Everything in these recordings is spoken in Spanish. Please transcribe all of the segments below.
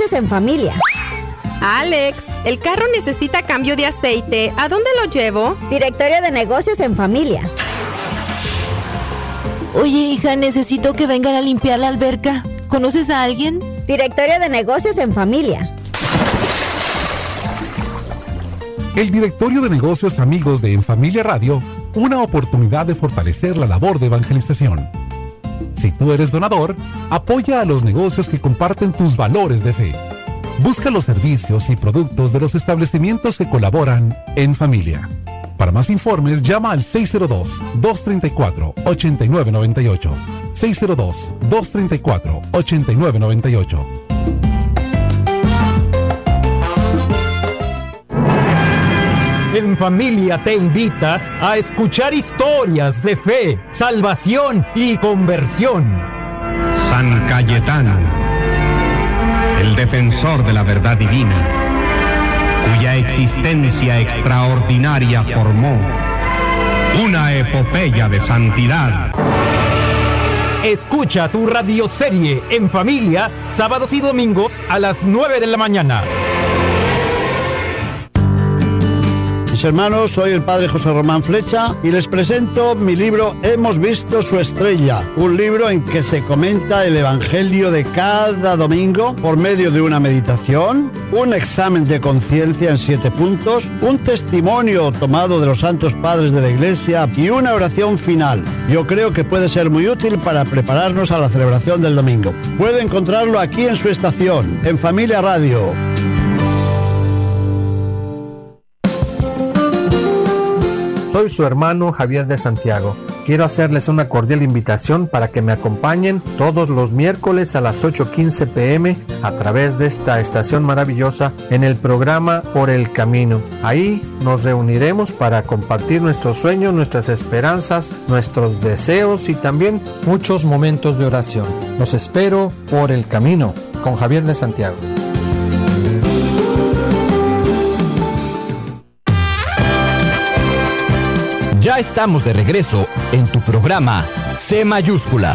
negocios en familia. Alex, el carro necesita cambio de aceite. ¿A dónde lo llevo? Directorio de negocios en familia. Oye, hija, necesito que vengan a limpiar la alberca. ¿Conoces a alguien? Directorio de negocios en familia. El Directorio de Negocios Amigos de En Familia Radio, una oportunidad de fortalecer la labor de evangelización. Si tú eres donador, apoya a los negocios que comparten tus valores de fe. Busca los servicios y productos de los establecimientos que colaboran en familia. Para más informes, llama al 602-234-8998. 602-234-8998. En Familia te invita a escuchar historias de fe, salvación y conversión. San Cayetano, el defensor de la verdad divina, cuya existencia extraordinaria formó una epopeya de santidad. Escucha tu radioserie En Familia, sábados y domingos a las 9 de la mañana. Mis hermanos, soy el padre José Román Flecha y les presento mi libro Hemos visto su estrella, un libro en que se comenta el evangelio de cada domingo por medio de una meditación, un examen de conciencia en 7 puntos, un testimonio tomado de los santos padres de la Iglesia y una oración final. Yo creo que puede ser muy útil para prepararnos a la celebración del domingo. Puede encontrarlo aquí en su estación, en Familia Radio. Soy su hermano Javier de Santiago. Quiero hacerles una cordial invitación para que me acompañen todos los miércoles a las 8:15 p.m. a través de esta estación maravillosa en el programa Por el Camino. Ahí nos reuniremos para compartir nuestros sueños, nuestras esperanzas, nuestros deseos y también muchos momentos de oración. Los espero por el Camino con Javier de Santiago. Ya estamos de regreso en tu programa C Mayúscula.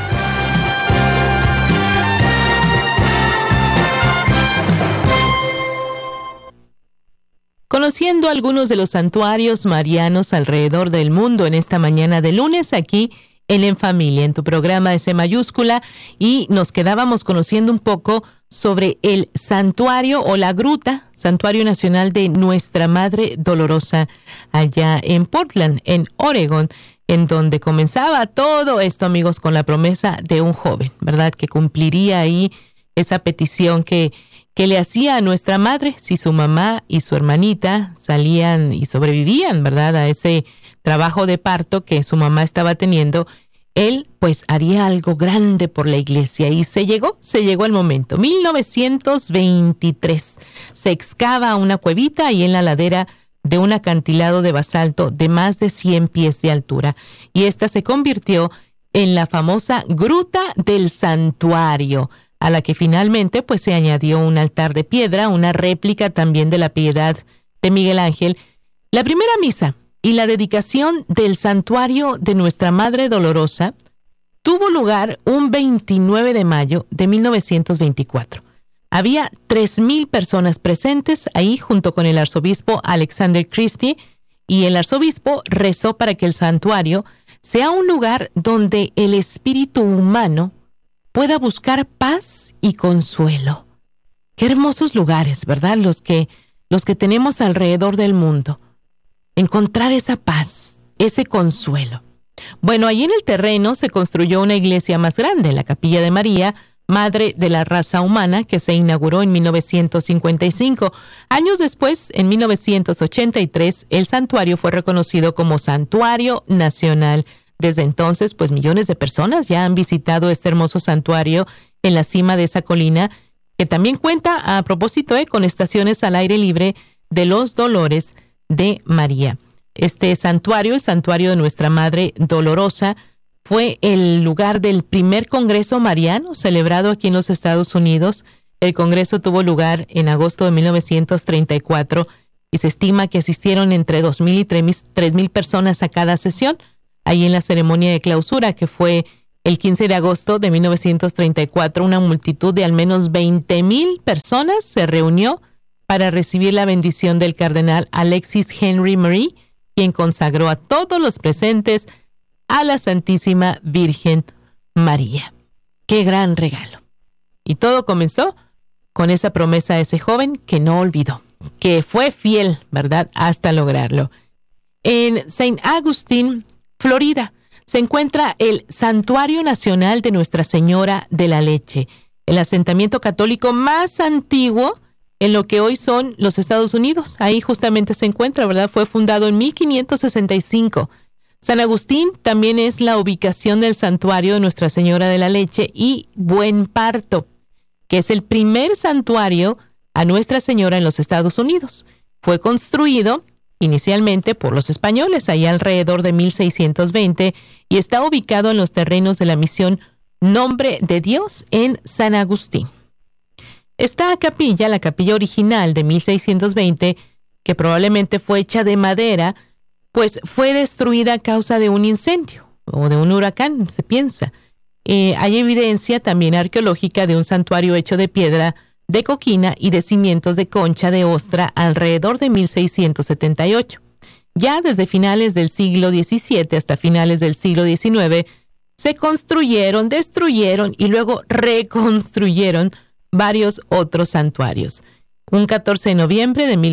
Conociendo algunos de los santuarios marianos alrededor del mundo en esta mañana de lunes aquí en Familia, en tu programa de C Mayúscula, y nos quedábamos conociendo un poco sobre el santuario o la gruta, Santuario Nacional de Nuestra Madre Dolorosa, allá en Portland, en Oregon, en donde comenzaba todo esto, amigos, con la promesa de un joven, ¿verdad? Que cumpliría ahí esa petición que le hacía a nuestra madre si su mamá y su hermanita salían y sobrevivían, ¿verdad? A ese trabajo de parto que su mamá estaba teniendo. Él pues haría algo grande por la iglesia y se llegó el momento. 1923 se excava una cuevita ahí en la ladera de un acantilado de basalto de más de 100 pies de altura, y esta se convirtió en la famosa Gruta del Santuario, a la que finalmente pues se añadió un altar de piedra, una réplica también de la Piedad de Miguel Ángel. La primera misa y la dedicación del santuario de Nuestra Madre Dolorosa tuvo lugar un 29 de mayo de 1924. Había 3,000 personas presentes ahí junto con el arzobispo Alexander Christie, y el arzobispo rezó para que el santuario sea un lugar donde el espíritu humano pueda buscar paz y consuelo. Qué hermosos lugares, ¿verdad? Los que tenemos alrededor del mundo. Encontrar esa paz, ese consuelo. Bueno, ahí en el terreno se construyó una iglesia más grande, la Capilla de María, Madre de la Raza Humana, que se inauguró en 1955. Años después, en 1983, el santuario fue reconocido como Santuario Nacional. Desde entonces, pues millones de personas ya han visitado este hermoso santuario en la cima de esa colina, que también cuenta, a propósito, con estaciones al aire libre de los Dolores de María. Este santuario, el santuario de Nuestra Madre Dolorosa, fue el lugar del primer congreso mariano celebrado aquí en los Estados Unidos. El congreso tuvo lugar en agosto de 1934 y se estima que asistieron entre 2,000 y 3,000 personas a cada sesión, ahí en la ceremonia de clausura, que fue El 15 de agosto de 1934, una multitud de al menos 20,000 personas se reunió para recibir la bendición del cardenal Alexis Henry Marie, quien consagró a todos los presentes a la Santísima Virgen María. ¡Qué gran regalo! Y todo comenzó con esa promesa de ese joven que no olvidó, que fue fiel, ¿verdad?, hasta lograrlo. En St. Augustine, Florida, se encuentra el Santuario Nacional de Nuestra Señora de la Leche, el asentamiento católico más antiguo en lo que hoy son los Estados Unidos. Ahí justamente se encuentra, ¿verdad? Fue fundado en 1565. San Agustín también es la ubicación del santuario de Nuestra Señora de la Leche y Buen Parto, que es el primer santuario a Nuestra Señora en los Estados Unidos. Fue construido inicialmente por los españoles, ahí alrededor de 1620, y está ubicado en los terrenos de la misión Nombre de Dios en San Agustín. Esta capilla, la capilla original de 1620, que probablemente fue hecha de madera, pues fue destruida a causa de un incendio o de un huracán, se piensa. Hay evidencia también arqueológica de un santuario hecho de piedra de coquina y de cimientos de concha de ostra alrededor de 1678. Ya desde finales del siglo XVII hasta finales del siglo XIX, se construyeron, destruyeron y luego reconstruyeron varios otros santuarios. Un 14 de noviembre de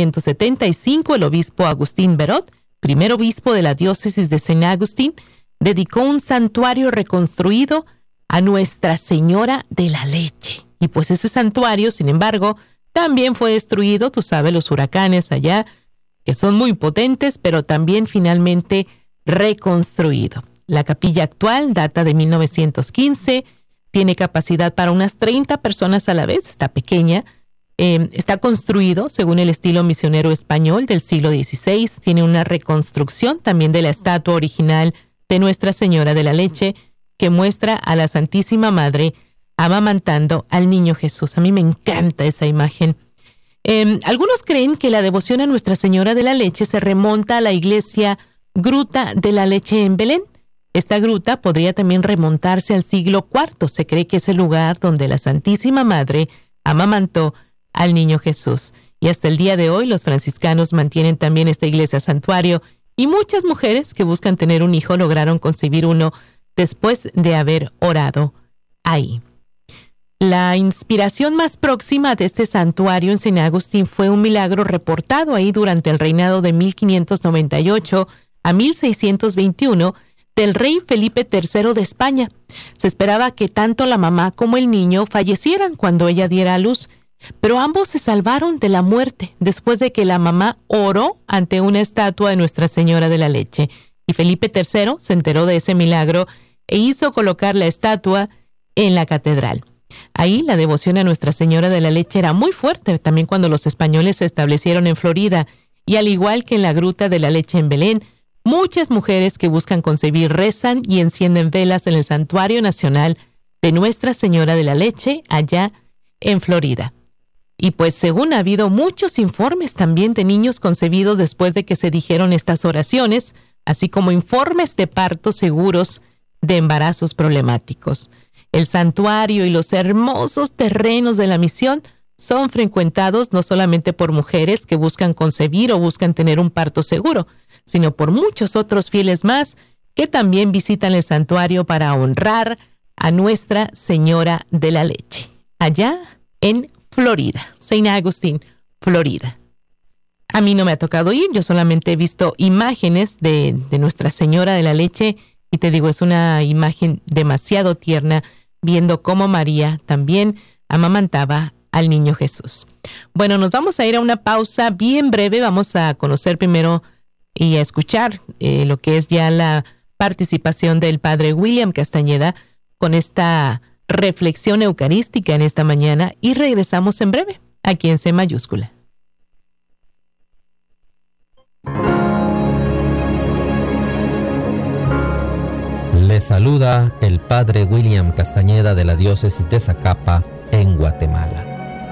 1875, el obispo Agustín Berot, primer obispo de la diócesis de St. Augustine, dedicó un santuario reconstruido a Nuestra Señora de la Leche. Y pues ese santuario, sin embargo, también fue destruido, tú sabes, los huracanes allá, que son muy potentes, pero también finalmente reconstruido. La capilla actual data de 1915, tiene capacidad para unas 30 personas a la vez, está pequeña. Está construido según el estilo misionero español del siglo XVI, tiene una reconstrucción también de la estatua original de Nuestra Señora de la Leche, que muestra a la Santísima Madre amamantando al niño Jesús. A mí me encanta esa imagen. Algunos creen que la devoción a Nuestra Señora de la Leche se remonta a la iglesia Gruta de la Leche en Belén. Esta gruta podría también remontarse al siglo IV. Se cree que es el lugar donde la Santísima Madre amamantó al niño Jesús. Y hasta el día de hoy los franciscanos mantienen también esta iglesia santuario, y muchas mujeres que buscan tener un hijo lograron concebir uno después de haber orado ahí. La inspiración más próxima de este santuario en San Agustín fue un milagro reportado ahí durante el reinado de 1598 a 1621 del rey Felipe III de España. Se esperaba que tanto la mamá como el niño fallecieran cuando ella diera a luz, pero ambos se salvaron de la muerte después de que la mamá oró ante una estatua de Nuestra Señora de la Leche. Y Felipe III se enteró de ese milagro e hizo colocar la estatua en la catedral. Ahí la devoción a Nuestra Señora de la Leche era muy fuerte, también cuando los españoles se establecieron en Florida, y al igual que en la Gruta de la Leche en Belén, muchas mujeres que buscan concebir rezan y encienden velas en el Santuario Nacional de Nuestra Señora de la Leche, allá en Florida. Y pues según ha habido muchos informes también de niños concebidos después de que se dijeron estas oraciones, así como informes de partos seguros de embarazos problemáticos. El santuario y los hermosos terrenos de la misión son frecuentados no solamente por mujeres que buscan concebir o buscan tener un parto seguro, sino por muchos otros fieles más que también visitan el santuario para honrar a Nuestra Señora de la Leche, allá en Florida, St. Augustine, Florida. A mí no me ha tocado ir, yo solamente he visto imágenes de Nuestra Señora de la Leche, y te digo, es una imagen demasiado tierna, viendo cómo María también amamantaba al niño Jesús. Bueno, nos vamos a ir a una pausa bien breve. Vamos a conocer primero y a escuchar lo que es ya la participación del padre William Castañeda con esta reflexión eucarística en esta mañana, y regresamos en breve aquí en C mayúscula. Le saluda el padre William Castañeda de la diócesis de Zacapa en Guatemala.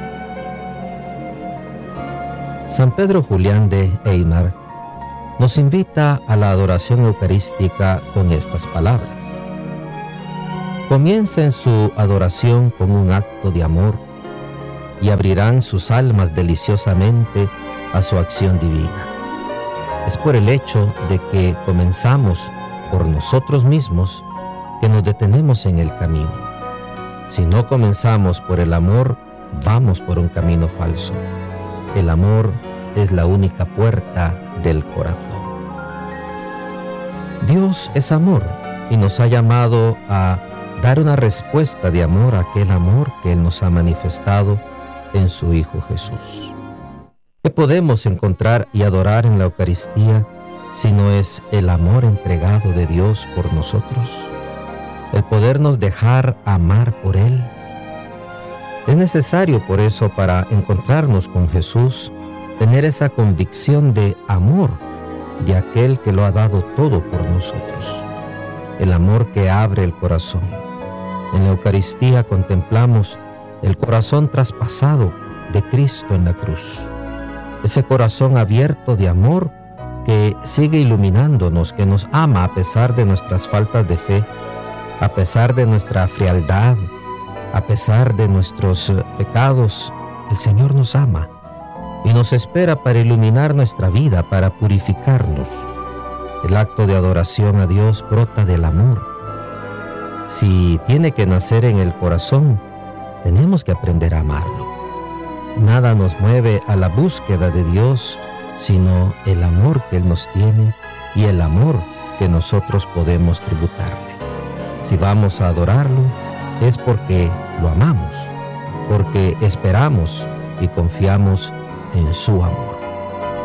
San Pedro Julián de Eymar nos invita a la adoración eucarística con estas palabras. Comiencen su adoración con un acto de amor y abrirán sus almas deliciosamente a su acción divina. Es por el hecho de que comenzamos por nosotros mismos que nos detenemos en el camino. Si no comenzamos por el amor, vamos por un camino falso. El amor es la única puerta del corazón. Dios es amor y nos ha llamado a dar una respuesta de amor a aquel amor que Él nos ha manifestado en su Hijo Jesús. ¿Qué podemos encontrar y adorar en la Eucaristía si no es el amor entregado de Dios por nosotros? El podernos dejar amar por Él. Es necesario por eso, para encontrarnos con Jesús, tener esa convicción de amor de aquel que lo ha dado todo por nosotros. El amor que abre el corazón. En la Eucaristía contemplamos el corazón traspasado de Cristo en la cruz. Ese corazón abierto de amor que sigue iluminándonos, que nos ama a pesar de nuestras faltas de fe, a pesar de nuestra frialdad, a pesar de nuestros pecados. El Señor nos ama y nos espera para iluminar nuestra vida, para purificarnos. El acto de adoración a Dios brota del amor. Si tiene que nacer en el corazón, tenemos que aprender a amarlo. Nada nos mueve a la búsqueda de Dios, sino el amor que Él nos tiene y el amor que nosotros podemos tributarle. Si vamos a adorarlo, es porque lo amamos, porque esperamos y confiamos en su amor.